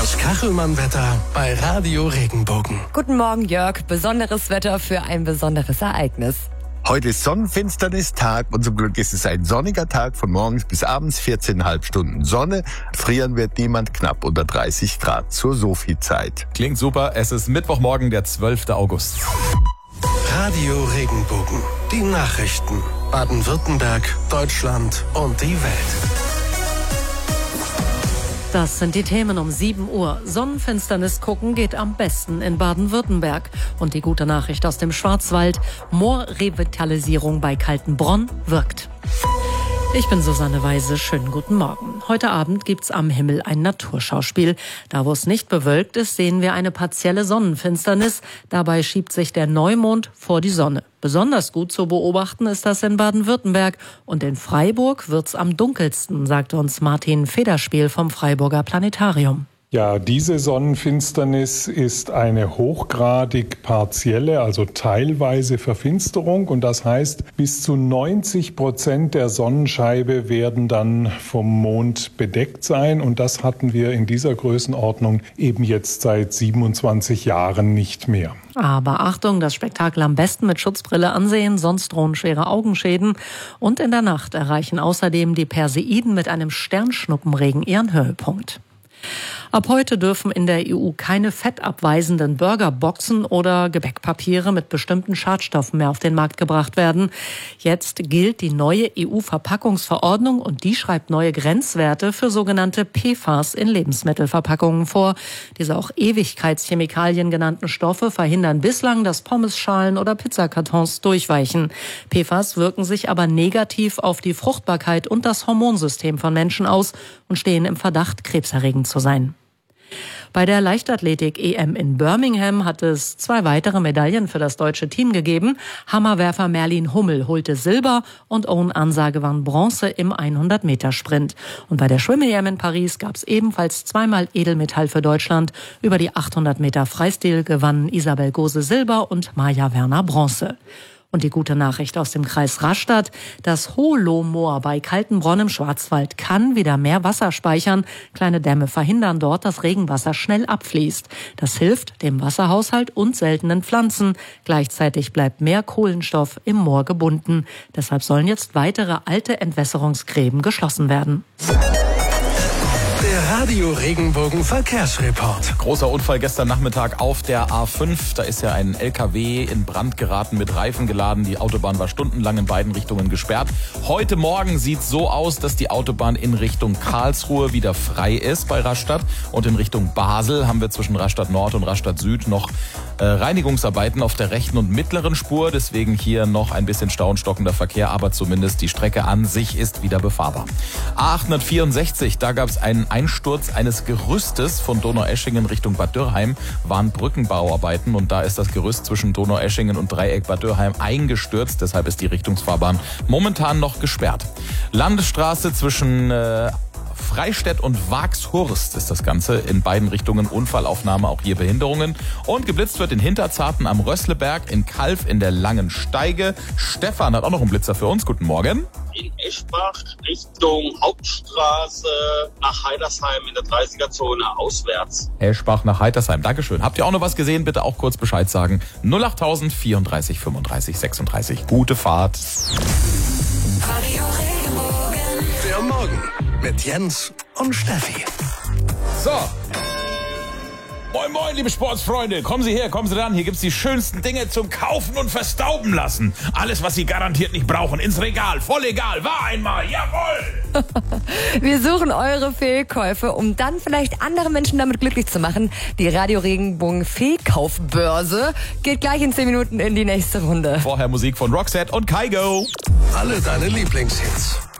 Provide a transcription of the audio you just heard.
Das Kachelmann-Wetter bei Radio Regenbogen. Guten Morgen, Jörg. Besonderes Wetter für ein besonderes Ereignis. Heute ist Sonnenfinsternis-Tag und zum Glück ist es ein sonniger Tag von morgens bis abends, 14,5 Stunden Sonne. Frieren wird niemand, knapp unter 30 Grad zur Sophie-Zeit. Klingt super, es ist Mittwochmorgen, der 12. August. Radio Regenbogen, die Nachrichten. Baden-Württemberg, Deutschland und die Welt. Das sind die Themen um 7 Uhr. Sonnenfinsternis gucken geht am besten in Baden-Württemberg. Und die gute Nachricht aus dem Schwarzwald: Moorrevitalisierung bei Kaltenbronn wirkt. Ich bin Susanne Weise, schönen guten Morgen. Heute Abend gibt's am Himmel ein Naturschauspiel. Da, wo es nicht bewölkt ist, sehen wir eine partielle Sonnenfinsternis. Dabei schiebt sich der Neumond vor die Sonne. Besonders gut zu beobachten ist das in Baden-Württemberg. Und in Freiburg wird's am dunkelsten, sagte uns Martin Federspiel vom Freiburger Planetarium. Ja, diese Sonnenfinsternis ist eine hochgradig partielle, also teilweise Verfinsterung. Und das heißt, bis zu 90% der Sonnenscheibe werden dann vom Mond bedeckt sein. Und das hatten wir in dieser Größenordnung eben jetzt seit 27 Jahren nicht mehr. Aber Achtung, das Spektakel am besten mit Schutzbrille ansehen, sonst drohen schwere Augenschäden. Und in der Nacht erreichen außerdem die Perseiden mit einem Sternschnuppenregen ihren Höhepunkt. Ab heute dürfen in der EU keine fettabweisenden Burgerboxen oder Gebäckpapiere mit bestimmten Schadstoffen mehr auf den Markt gebracht werden. Jetzt gilt die neue EU-Verpackungsverordnung und die schreibt neue Grenzwerte für sogenannte PFAS in Lebensmittelverpackungen vor. Diese auch Ewigkeitschemikalien genannten Stoffe verhindern bislang, dass Pommesschalen oder Pizzakartons durchweichen. PFAS wirken sich aber negativ auf die Fruchtbarkeit und das Hormonsystem von Menschen aus und stehen im Verdacht, krebserregend zu sein. Bei der Leichtathletik-EM in Birmingham hat es 2 weitere Medaillen für das deutsche Team gegeben. Hammerwerfer Merlin Hummel holte Silber und Owen Ansah gewann Bronze im 100-Meter-Sprint. Und bei der Schwimm-EM in Paris gab es ebenfalls 2-mal Edelmetall für Deutschland. Über die 800 Meter Freistil gewannen Isabel Gose Silber und Maja Werner Bronze. Und die gute Nachricht aus dem Kreis Rastatt: Das Hohlohmoor bei Kaltenbronn im Schwarzwald kann wieder mehr Wasser speichern. Kleine Dämme verhindern dort, dass Regenwasser schnell abfließt. Das hilft dem Wasserhaushalt und seltenen Pflanzen. Gleichzeitig bleibt mehr Kohlenstoff im Moor gebunden. Deshalb sollen jetzt weitere alte Entwässerungsgräben geschlossen werden. Der Radio Regenbogen Verkehrsreport. Großer Unfall gestern Nachmittag auf der A5. Da ist ja ein LKW in Brand geraten, mit Reifen geladen. Die Autobahn war stundenlang in beiden Richtungen gesperrt. Heute Morgen sieht es so aus, dass die Autobahn in Richtung Karlsruhe wieder frei ist bei Rastatt. Und in Richtung Basel haben wir zwischen Rastatt Nord und Rastatt Süd noch Reinigungsarbeiten auf der rechten und mittleren Spur. Deswegen hier noch ein bisschen Stau und stockender Verkehr, aber zumindest die Strecke an sich ist wieder befahrbar. A864, da gab es einen Einsturz eines Gerüstes von Donaueschingen Richtung Bad Dürrheim, waren Brückenbauarbeiten und da ist das Gerüst zwischen Donaueschingen und Dreieck Bad Dürrheim eingestürzt. Deshalb ist die Richtungsfahrbahn momentan noch gesperrt. Landesstraße zwischen Freistädt und Wagshurst ist das Ganze. In beiden Richtungen Unfallaufnahme, auch hier Behinderungen. Und geblitzt wird in Hinterzarten am Rössleberg, in Kalf in der Langen Steige. Stefan hat auch noch einen Blitzer für uns. Guten Morgen. In Eschbach Richtung Hauptstraße nach Heidersheim in der 30er-Zone auswärts. Eschbach nach Heitersheim. Dankeschön. Habt ihr auch noch was gesehen? Bitte auch kurz Bescheid sagen. 08000 34 35 36. Gute Fahrt. Radio Regenbogen. Der Morgen mit Jens und Steffi. So. Moin, moin, liebe Sportsfreunde. Kommen Sie her, kommen Sie ran. Hier gibt's die schönsten Dinge zum Kaufen und Verstauben lassen. Alles, was Sie garantiert nicht brauchen, ins Regal. Voll egal. War einmal. Jawohl. Wir suchen eure Fehlkäufe, um dann vielleicht andere Menschen damit glücklich zu machen. Die Radio Regenbogen Fehlkaufbörse geht gleich in 10 Minuten in die nächste Runde. Vorher Musik von Roxette und Kygo. Alle deine Lieblingshits.